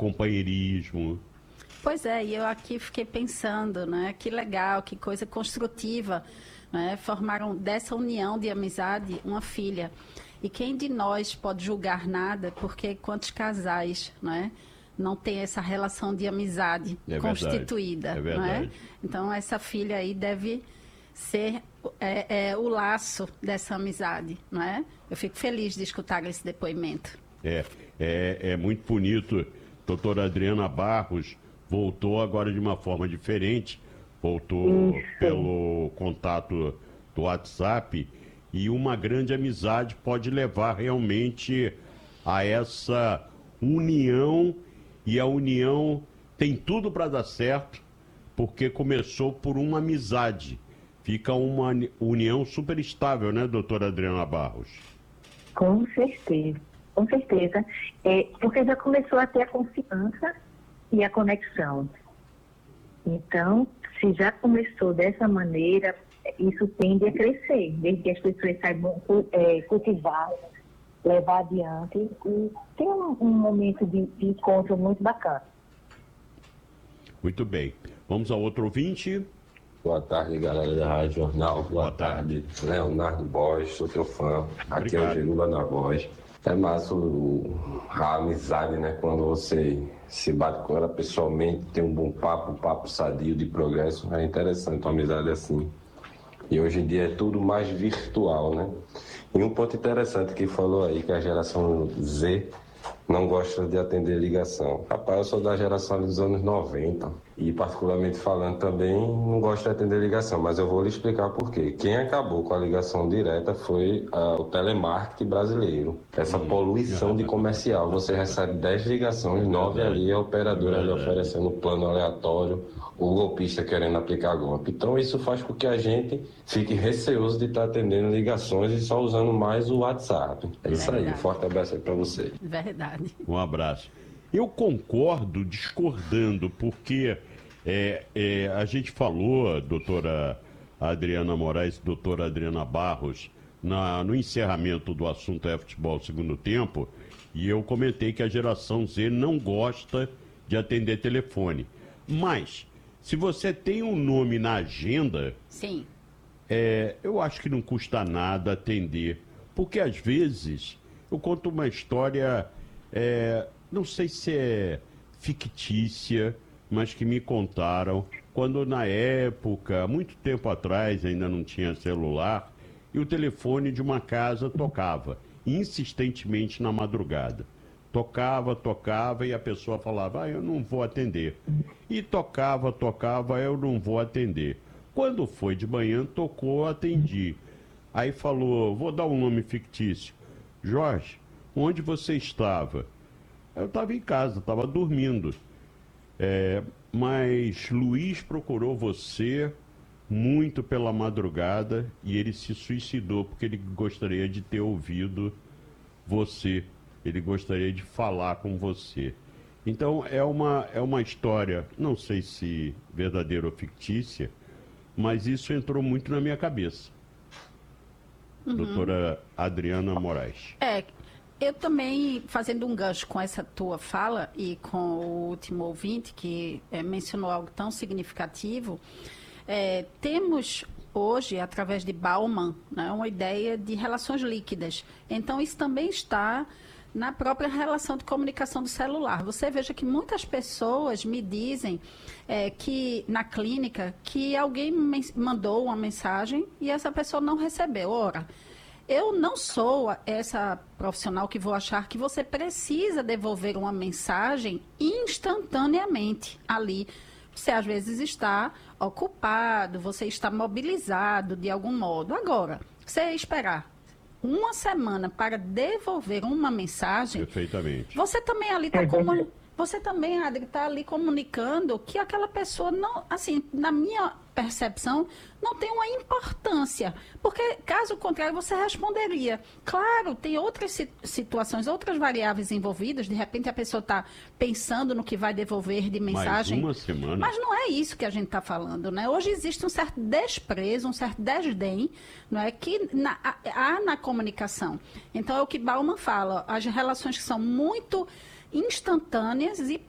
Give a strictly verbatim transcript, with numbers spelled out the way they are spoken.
companheirismo. Pois é, e eu aqui fiquei pensando, né? Que legal, que coisa construtiva, né? Formaram dessa união de amizade uma filha. E quem de nós pode julgar nada, porque quantos casais, né? Não tem essa relação de amizade é constituída, verdade, é verdade. Não é? Então essa filha aí deve ser é, é, o laço dessa amizade, não é? Eu fico feliz de escutar esse depoimento. É, é, é muito bonito. Doutora Adriana Barros voltou agora de uma forma diferente, voltou Isso. pelo contato do WhatsApp, e uma grande amizade pode levar realmente a essa união, e a união tem tudo para dar certo, porque começou por uma amizade. Fica uma união super estável, né, doutora Adriana Barros? Com certeza, com certeza. É, porque já começou a ter a confiança e a conexão. Então, se já começou dessa maneira, isso tende a crescer, desde que as pessoas saibam é, cultivar, levar adiante e ter um, um momento de, de encontro muito bacana. Muito bem. Vamos ao outro ouvinte. Boa tarde, galera da Rádio Jornal. Boa, Boa tarde. tarde, Leonardo Borges, sou teu fã. Aqui Obrigado. É o Geruba na voz. É massa o, a amizade, né? Quando você se bate com ela pessoalmente, tem um bom papo, um papo sadio de progresso. É interessante uma amizade assim. E hoje em dia é tudo mais virtual, né? E um ponto interessante que falou aí, que a geração Z não gosta de atender ligação. Rapaz, eu sou da geração dos anos noventa e, particularmente falando também, não gosto de atender ligação, mas eu vou lhe explicar por quê. Quem acabou com a ligação direta foi uh, o telemarketing brasileiro. Essa hum, poluição de comercial. Você recebe dez ligações, nove ali, a operadora ali oferecendo um plano aleatório, o golpista querendo aplicar golpe. Então, isso faz com que a gente fique receoso de estar atendendo ligações e só usando mais o WhatsApp. É isso Verdade. Aí. Forte abraço aí para você. Verdade. Um abraço. Eu concordo discordando, porque é, é, a gente falou, doutora Adriana Moraes, doutora Adriana Barros, na, no encerramento do assunto é futebol segundo tempo, e eu comentei que a geração Z não gosta de atender telefone. Mas, se você tem um nome na agenda, Sim. É, eu acho que não custa nada atender, porque às vezes eu conto uma história, é, não sei se é fictícia, mas que me contaram, quando na época, muito tempo atrás, ainda não tinha celular, e o telefone de uma casa tocava, insistentemente na madrugada. Tocava, tocava, e a pessoa falava, ah, eu não vou atender. E tocava, tocava, eu não vou atender. Quando foi de manhã, tocou, atendi. Aí falou, vou dar um nome fictício. Jorge, onde você estava? Eu estava em casa, estava dormindo. É, mas Luiz procurou você muito pela madrugada e ele se suicidou porque ele gostaria de ter ouvido você. Ele gostaria de falar com você. Então, é uma, é uma história, não sei se verdadeira ou fictícia, mas isso entrou muito na minha cabeça. Uhum. Doutora Adriana Moraes. É, eu também, fazendo um gancho com essa tua fala e com o último ouvinte que é, mencionou algo tão significativo, é, temos hoje, através de Bauman, né, uma ideia de relações líquidas. Então, isso também está na própria relação de comunicação do celular. Você veja que muitas pessoas me dizem é, que na clínica que alguém mandou uma mensagem e essa pessoa não recebeu. Ora, eu não sou essa profissional que vou achar que você precisa devolver uma mensagem instantaneamente ali. Você às vezes está ocupado, você está mobilizado de algum modo. Agora, você esperar uma semana para devolver uma mensagem, perfeitamente. Você também ali está comuni... você também, Adri, está ali comunicando que aquela pessoa não, assim, na minha percepção, não tem uma importância, porque caso contrário você responderia. Claro, tem outras situações, outras variáveis envolvidas, de repente a pessoa está pensando no que vai devolver de mensagem. Mais uma semana. Mas não é isso que a gente está falando, né? Hoje existe um certo desprezo, um certo desdém, não é, que na, há na comunicação. Então é o que Bauman fala, as relações que são muito instantâneas e